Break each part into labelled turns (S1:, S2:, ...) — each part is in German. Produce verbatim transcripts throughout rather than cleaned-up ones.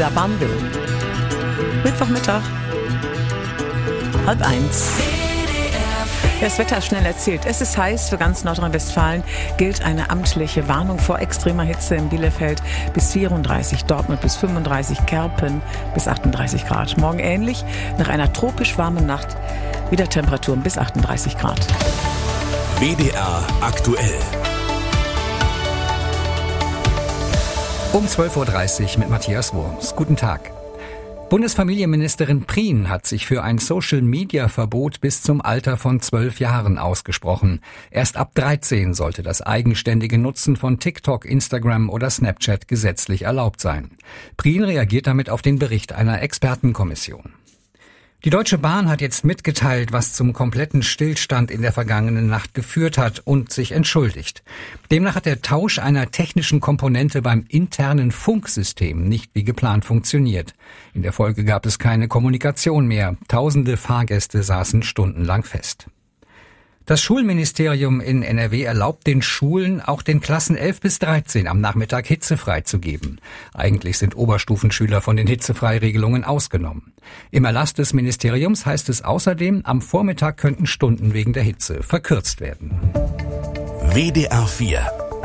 S1: Da Bundle. Mittwochmittag, halb eins. Das Wetter ist schnell erzählt. Es ist heiß. Für ganz Nordrhein-Westfalen gilt eine amtliche Warnung vor extremer Hitze in Bielefeld bis vierunddreißig, Dortmund bis fünfunddreißig, Kerpen bis achtunddreißig Grad. Morgen ähnlich, nach einer tropisch warmen Nacht wieder Temperaturen bis achtunddreißig Grad.
S2: W D R aktuell.
S3: Um zwölf Uhr dreißig mit Matthias Wurms. Guten Tag. Bundesfamilienministerin Prien hat sich für ein Social-Media-Verbot bis zum Alter von zwölf Jahren ausgesprochen. Erst ab dreizehn sollte das eigenständige Nutzen von TikTok, Instagram oder Snapchat gesetzlich erlaubt sein. Prien reagiert damit auf den Bericht einer Expertenkommission. Die Deutsche Bahn hat jetzt mitgeteilt, was zum kompletten Stillstand in der vergangenen Nacht geführt hat und sich entschuldigt. Demnach hat der Tausch einer technischen Komponente beim internen Funksystem nicht wie geplant funktioniert. In der Folge gab es keine Kommunikation mehr. Tausende Fahrgäste saßen stundenlang fest. Das Schulministerium in N R W erlaubt den Schulen, auch den Klassen elf bis dreizehn am Nachmittag hitzefrei zu geben. Eigentlich sind Oberstufenschüler von den Hitzefreiregelungen ausgenommen. Im Erlass des Ministeriums heißt es außerdem, am Vormittag könnten Stunden wegen der Hitze verkürzt werden.
S2: W D R vier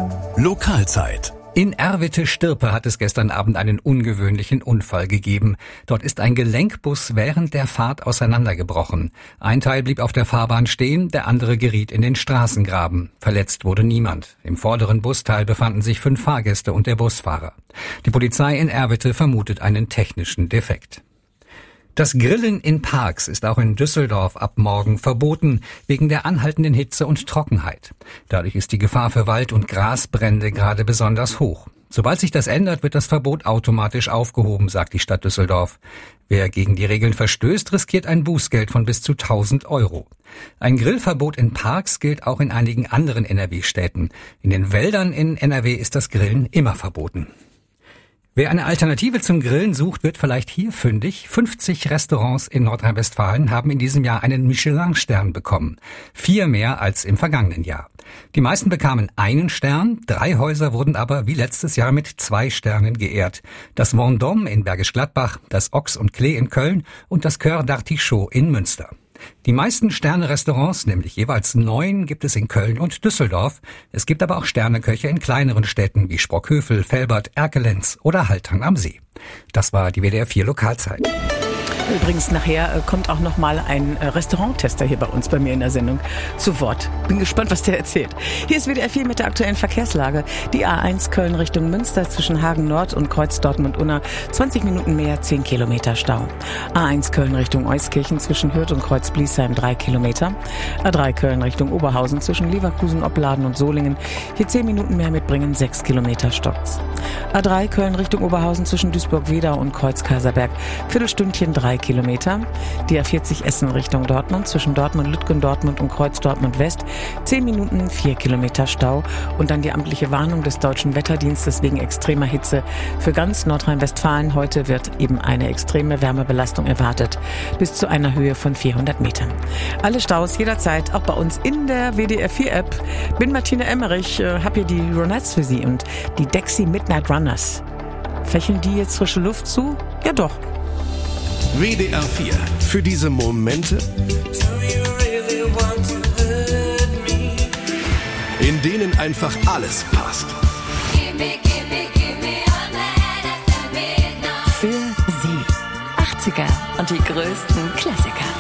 S2: Lokalzeit.
S3: In Erwitte-Stirpe hat es gestern Abend einen ungewöhnlichen Unfall gegeben. Dort ist ein Gelenkbus während der Fahrt auseinandergebrochen. Ein Teil blieb auf der Fahrbahn stehen, der andere geriet in den Straßengraben. Verletzt wurde niemand. Im vorderen Busteil befanden sich fünf Fahrgäste und der Busfahrer. Die Polizei in Erwitte vermutet einen technischen Defekt. Das Grillen in Parks ist auch in Düsseldorf ab morgen verboten, wegen der anhaltenden Hitze und Trockenheit. Dadurch ist die Gefahr für Wald- und Grasbrände gerade besonders hoch. Sobald sich das ändert, wird das Verbot automatisch aufgehoben, sagt die Stadt Düsseldorf. Wer gegen die Regeln verstößt, riskiert ein Bußgeld von bis zu tausend Euro. Ein Grillverbot in Parks gilt auch in einigen anderen N R W-Städten. In den Wäldern in N R W ist das Grillen immer verboten. Wer eine Alternative zum Grillen sucht, wird vielleicht hier fündig. fünfzig Restaurants in Nordrhein-Westfalen haben in diesem Jahr einen Michelin-Stern bekommen. Vier mehr als im vergangenen Jahr. Die meisten bekamen einen Stern, drei Häuser wurden aber wie letztes Jahr mit zwei Sternen geehrt. Das Vendôme in Bergisch Gladbach, das Ochs und Klee in Köln und das Cœur d'Artichaut in Münster. Die meisten Sterne-Restaurants, nämlich jeweils neun, gibt es in Köln und Düsseldorf. Es gibt aber auch Sterneköche in kleineren Städten wie Sprockhövel, Velbert, Erkelenz oder Haltern am See. Das war die W D R vier Lokalzeit.
S1: Übrigens, nachher kommt auch noch mal ein Restauranttester hier bei uns, bei mir in der Sendung, zu Wort. Bin gespannt, was der erzählt. Hier ist W D R vier mit der aktuellen Verkehrslage. Die A eins Köln Richtung Münster zwischen Hagen Nord und Kreuz Dortmund-Unna. zwanzig Minuten mehr, zehn Kilometer Stau. A eins Köln Richtung Euskirchen zwischen Hürth und Kreuz Bliesheim, drei Kilometer. A drei Köln Richtung Oberhausen zwischen Leverkusen, Opladen und Solingen. Hier zehn Minuten mehr mitbringen, sechs Kilometer stockt's. A drei Köln Richtung Oberhausen zwischen Duisburg-Wedau und Kreuz Kaiserberg. Viertelstündchen, drei Kilometer. Die A vierzig Essen Richtung Dortmund zwischen Dortmund-Lütgen, Dortmund und Kreuz Dortmund-West. zehn Minuten, vier Kilometer Stau. Und dann die amtliche Warnung des Deutschen Wetterdienstes wegen extremer Hitze für ganz Nordrhein-Westfalen. Heute wird eben eine extreme Wärmebelastung erwartet, bis zu einer Höhe von vierhundert Metern. Alle Staus jederzeit, auch bei uns in der W D R vier App. Bin Martina Emmerich, äh, hab hier die Ronettes für Sie und die Dexy Midnight Runners. Fächeln die jetzt frische Luft zu? Ja doch.
S2: W D R vier. Für diese Momente, in denen einfach alles passt.
S4: Für Sie. achtziger und die größten Klassiker.